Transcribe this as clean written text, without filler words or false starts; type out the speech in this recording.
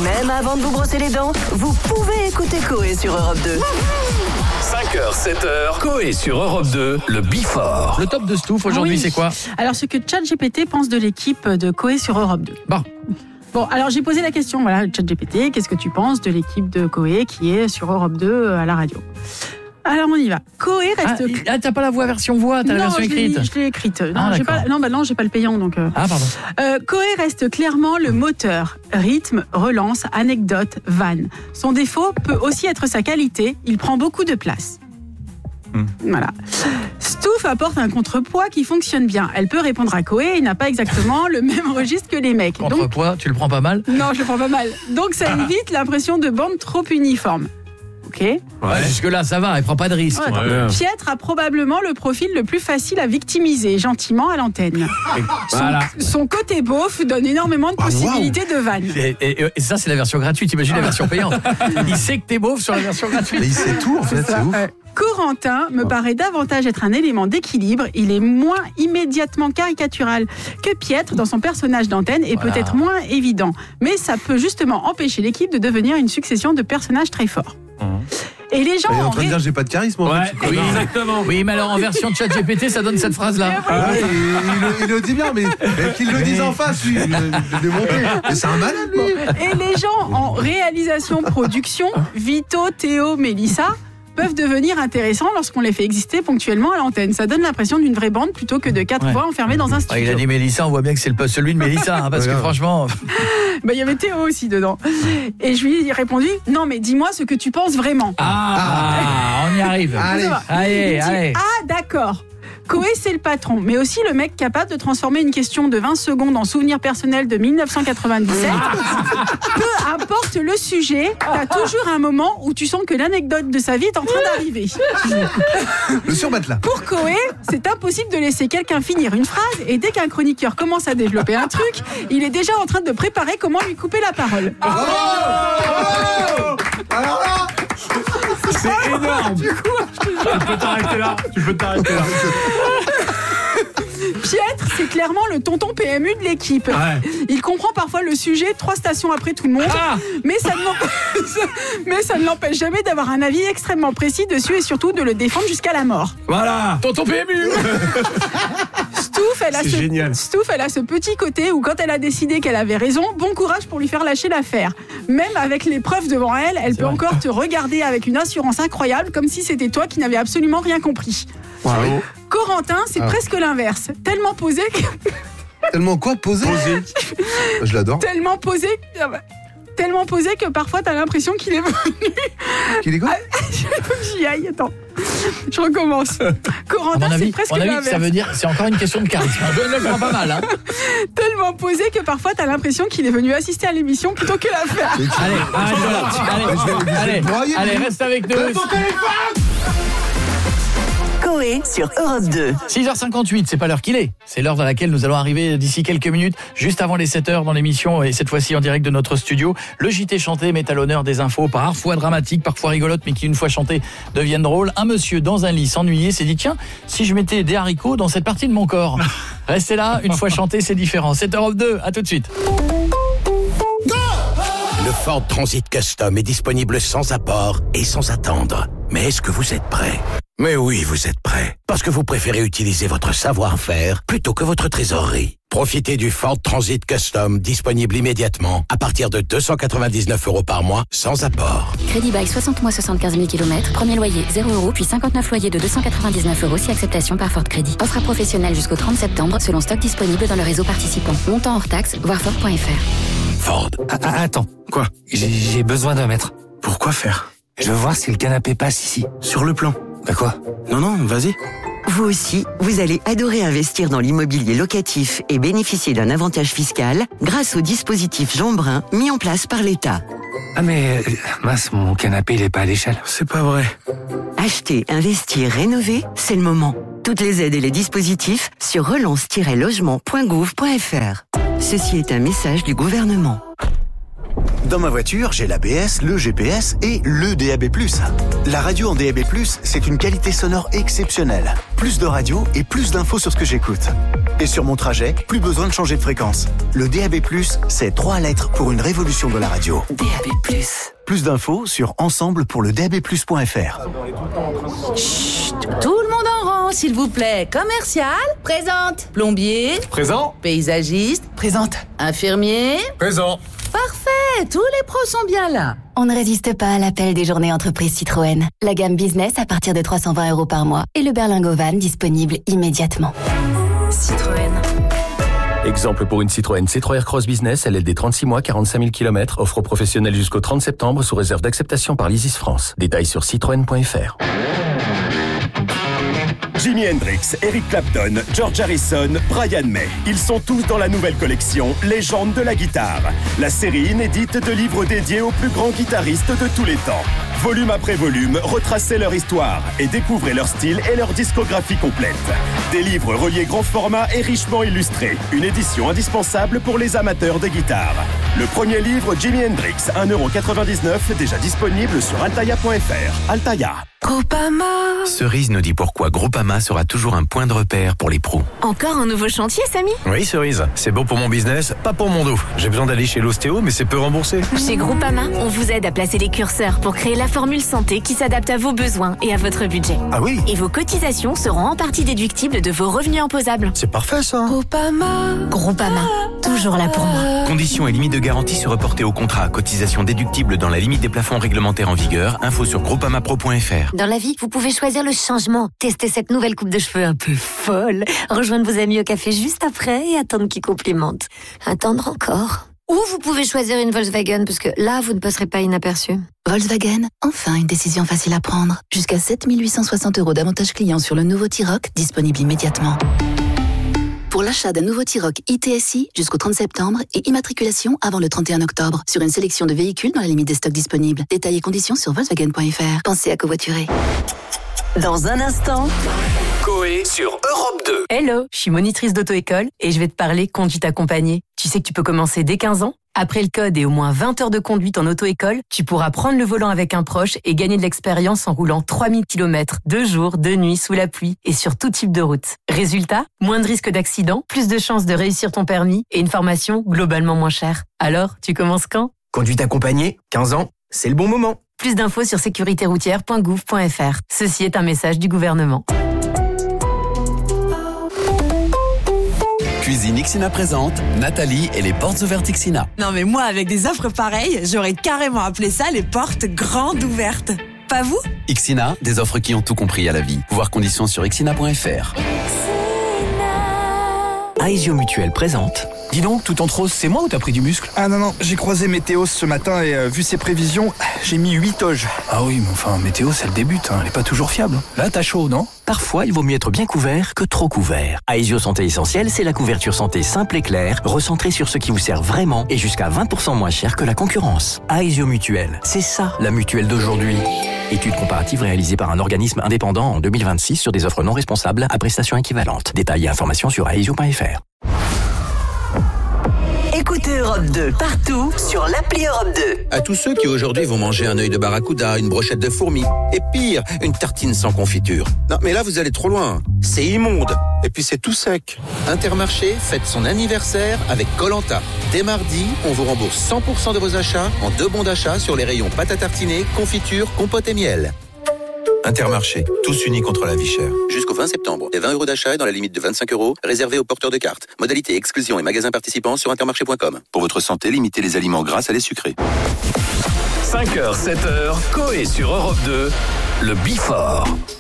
Même avant de vous brosser les dents, vous pouvez écouter Coé sur Europe 2. 5h, 7h, Coé sur Europe 2, le Before. Le top de Stouff aujourd'hui, c'est quoi ? Alors, ce que ChatGPT pense de l'équipe de Coé sur Europe 2. Bon, alors j'ai posé la question, voilà, ChatGPT, qu'est-ce que tu penses de l'équipe de Coé qui est sur Europe 2 à la radio ? Alors on y va. Coé reste. T'as pas la version voix, t'as la version écrite. Je l'ai écrite. Non, j'ai pas le payant donc. Pardon. Coé reste clairement le moteur. Rythme, relance, anecdote, vanne. Son défaut peut aussi être sa qualité. Il prend beaucoup de place. Voilà. Stouff apporte un contrepoids qui fonctionne bien. Elle peut répondre à Coé, il n'a pas exactement le même registre que les mecs. Contrepoids, tu le prends pas mal ? Non, je le prends pas mal. Donc ça évite l'impression de bande trop uniforme. Ok. Ouais, jusque-là, ça va, elle prend pas de risque. Ouais. Pietre a probablement le profil le plus facile à victimiser, gentiment à l'antenne. Son côté beauf donne énormément de possibilités de vannes. Et ça, c'est la version gratuite, imagine la version payante. Il sait que t'es beauf sur la version gratuite. Mais il sait tout, en fait, c'est ouf. Corentin me paraît davantage être un élément d'équilibre. Il est moins immédiatement caricatural que Pietre dans son personnage d'antenne et peut-être moins évident. Mais ça peut justement empêcher l'équipe de devenir une succession de personnages très forts. Et les gens. Il est en train de dire j'ai pas de charisme. En fait, oui, exactement. Oui, mais alors en version de ChatGPT, ça donne cette phrase-là. Il le dit bien, mais qu'il le dise en face, lui. De démonter. Mais c'est un malade, lui. Et les gens en réalisation, production, Vito, Théo, Mélissa, peuvent devenir intéressants lorsqu'on les fait exister ponctuellement à l'antenne. Ça donne l'impression d'une vraie bande plutôt que de 4 voix enfermées dans un studio. Il a dit Mélissa, on voit bien que c'est celui de Mélissa, parce que franchement... Il y avait Théo aussi dedans. Et je lui ai répondu, non mais dis-moi ce que tu penses vraiment. On y arrive. Allez. Ah d'accord. Coé, c'est le patron, mais aussi le mec capable de transformer une question de 20 secondes en souvenir personnel de 1997. Peu importe le sujet, t'as toujours un moment où tu sens que l'anecdote de sa vie est en train d'arriver. Le surmatelas. Pour Coé, c'est impossible de laisser quelqu'un finir une phrase et dès qu'un chroniqueur commence à développer un truc, il est déjà en train de préparer comment lui couper la parole. Alors là, c'est énorme. Du coup, Tu peux t'arrêter là. Pietre, c'est clairement le tonton PMU de l'équipe. Il comprend parfois le sujet 3 stations après tout le monde, mais ça ne l'empêche jamais d'avoir un avis extrêmement précis dessus et surtout de le défendre jusqu'à la mort. Voilà, tonton PMU. Stouff, elle a ce petit côté où quand elle a décidé qu'elle avait raison, bon courage pour lui faire lâcher l'affaire. Même avec les preuves devant elle, elle peut encore te regarder avec une assurance incroyable, comme si c'était toi qui n'avais absolument rien compris. Wow. Corentin, c'est presque l'inverse. Tellement posé que... Tellement quoi, posé. Je l'adore. Tellement posé que parfois t'as l'impression qu'il est venu. Qu'il est quoi? Il faut que j'y aille, attends. Je recommence. Corentin, c'est presque l'inverse. Ça veut dire, c'est encore une question de charisme. Je le prends pas mal, hein. Tellement posé que parfois t'as l'impression qu'il est venu assister à l'émission plutôt que la faire. Allez, reste avec nous. Coé sur Europe 2. 6h58, c'est pas l'heure qu'il est. C'est l'heure dans laquelle nous allons arriver d'ici quelques minutes, juste avant les 7h dans l'émission, et cette fois-ci en direct de notre studio. Le JT chanté met à l'honneur des infos parfois dramatiques, parfois rigolotes, mais qui une fois chantées deviennent drôles. Un monsieur dans un lit s'ennuyait, s'est dit tiens, si je mettais des haricots dans cette partie de mon corps. Restez là, une fois chanté, c'est différent. C'est Europe 2, à tout de suite. Le Ford Transit Custom est disponible sans apport et sans attendre. Mais est-ce que vous êtes prêts ? Mais oui, vous êtes prêts. Parce que vous préférez utiliser votre savoir-faire plutôt que votre trésorerie. Profitez du Ford Transit Custom, disponible immédiatement, à partir de 299 € par mois, sans apport. Crédit bail 60 mois 75 000 km, premier loyer 0 €, puis 59 loyers de 299 € si acceptation par Ford Crédit. Offre à professionnel jusqu'au 30 septembre, selon stock disponible dans le réseau participant. Montant hors taxe, voir Ford.fr. Ford. Attends. Quoi ? J'ai besoin d'un mètre. Pourquoi faire ? Je veux voir si le canapé passe ici. Sur le plan. Bah quoi ? Non, vas-y. Vous aussi, vous allez adorer investir dans l'immobilier locatif et bénéficier d'un avantage fiscal grâce au dispositif Jean Brun mis en place par l'État. Ah mais, mince, mon canapé il est pas à l'échelle. C'est pas vrai. Acheter, investir, rénover, c'est le moment. Toutes les aides et les dispositifs sur relance-logement.gouv.fr. Ceci est un message du gouvernement. Dans ma voiture, j'ai l'ABS, le GPS et le DAB+. La radio en DAB+, c'est une qualité sonore exceptionnelle. Plus de radio et plus d'infos sur ce que j'écoute. Et sur mon trajet, plus besoin de changer de fréquence. Le DAB+, c'est 3 lettres pour une révolution de la radio. DAB+. Plus d'infos sur ensemble-pour-le-DAB+.fr. Chut, tout le monde en rang, s'il vous plaît. Commercial, présente. Plombier, Présent. paysagiste, Présente. infirmier. Présent. Parfait, tous les pros sont bien là. On ne résiste pas à l'appel des journées entreprises Citroën. La gamme business à partir de 320 € par mois et le berlingot van disponible immédiatement. Citroën. Exemple pour une Citroën C3 Aircross Business, LLD 36 mois, 45 000 km, offre aux professionnels jusqu'au 30 septembre sous réserve d'acceptation par l'ISIS France. Détails sur citroën.fr. Jimi Hendrix, Eric Clapton, George Harrison, Brian May. Ils sont tous dans la nouvelle collection Légendes de la guitare. La série inédite de livres dédiés aux plus grands guitaristes de tous les temps. Volume après volume, retracez leur histoire et découvrez leur style et leur discographie complète. Des livres reliés grand format et richement illustrés. Une édition indispensable pour les amateurs de guitare. Le premier livre, Jimi Hendrix, 1,99 €, déjà disponible sur altaïa.fr. Altaïa. Groupama. Cerise nous dit pourquoi Groupama sera toujours un point de repère pour les pros. Encore un nouveau chantier, Samy? Oui, Cerise, c'est bon pour mon business, pas pour mon dos. J'ai besoin d'aller chez l'ostéo, mais c'est peu remboursé. Chez Groupama, on vous aide à placer les curseurs pour créer la formule santé qui s'adapte à vos besoins et à votre budget. Ah oui? Et vos cotisations seront en partie déductibles de vos revenus imposables. C'est parfait ça. Groupama, toujours là pour moi. Conditions et limites de garantie se reporter au contrat. Cotisation déductible dans la limite des plafonds réglementaires en vigueur. Info sur groupamapro.fr. Dans la vie, vous pouvez choisir le changement. Tester cette nouvelle coupe de cheveux un peu folle. Rejoindre vos amis au café juste après et attendre qu'ils complimentent. Attendre encore. Ou vous pouvez choisir une Volkswagen, parce que là, vous ne passerez pas inaperçu. Volkswagen, enfin une décision facile à prendre. Jusqu'à 7 860 € d'avantages clients sur le nouveau T-Roc, disponible immédiatement. Pour l'achat d'un nouveau T-Roc ITSI jusqu'au 30 septembre et immatriculation avant le 31 octobre sur une sélection de véhicules dans la limite des stocks disponibles. Détails et conditions sur Volkswagen.fr. Pensez à covoiturer. Dans un instant, Coé sur Europe 2. Hello, je suis monitrice d'auto-école et je vais te parler conduite accompagnée. Tu sais que tu peux commencer dès 15 ans? Après le code et au moins 20 heures de conduite en auto-école, tu pourras prendre le volant avec un proche et gagner de l'expérience en roulant 3000 km, 2 jours, 2 nuits, sous la pluie et sur tout type de route. Résultat, moins de risques d'accident, plus de chances de réussir ton permis et une formation globalement moins chère. Alors, tu commences quand? Conduite accompagnée, 15 ans, c'est le bon moment. Plus d'infos sur sécuritéroutière.gouv.fr. Ceci est un message du gouvernement. Cuisine Ixina présente Nathalie et les portes ouvertes Ixina. Non mais moi, avec des offres pareilles, j'aurais carrément appelé ça les portes grandes ouvertes. Pas vous? Ixina, des offres qui ont tout compris à la vie. Voir conditions sur ixina.fr. Aesio Mutuel présente. Dis donc, tout en rose, c'est moi ou t'as pris du muscle? Ah non, j'ai croisé Météos ce matin et vu ses prévisions, j'ai mis 8 toges. Ah oui, mais enfin, Météos, elle débute, elle est pas toujours fiable. Là, t'as chaud, non? Parfois, il vaut mieux être bien couvert que trop couvert. Aesio Santé Essentielle, c'est la couverture santé simple et claire, recentrée sur ce qui vous sert vraiment et jusqu'à 20% moins cher que la concurrence. Aesio Mutuel, c'est ça, la mutuelle d'aujourd'hui. Étude comparative réalisée par un organisme indépendant en 2026 sur des offres non responsables à prestations équivalentes. Détails et informations sur aesio.fr. écoutez Europe 2 partout sur l'appli Europe 2. À tous ceux qui aujourd'hui vont manger un œil de barracuda, une brochette de fourmis, et pire, une tartine sans confiture. Non, mais là, vous allez trop loin. C'est immonde. Et puis c'est tout sec. Intermarché fête son anniversaire avec Koh-Lanta. Dès mardi, on vous rembourse 100% de vos achats en 2 bons d'achat sur les rayons pâte à tartiner, confiture, compote et miel. Intermarché, tous unis contre la vie chère. Jusqu'au 20 septembre, des 20 € d'achat et dans la limite de 25 €, réservés aux porteurs de cartes. Modalité, exclusion et magasins participants sur intermarché.com. Pour votre santé, limitez les aliments gras à les sucrés. 5h, 7h, Coé sur Europe 2, le Before.